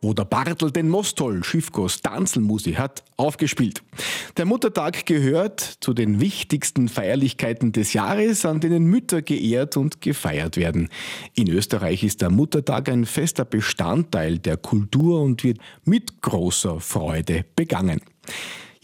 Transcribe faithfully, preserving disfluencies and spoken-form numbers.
wo der Bartl den Mostol Schiffgos Tanzelmusi hat aufgespielt. Der Muttertag gehört zu den wichtigsten Feierlichkeiten des Jahres, an denen Mütter geehrt und gefeiert werden. In Österreich ist der Muttertag ein fester Bestandteil der Kultur und wird mit großer Freude begangen.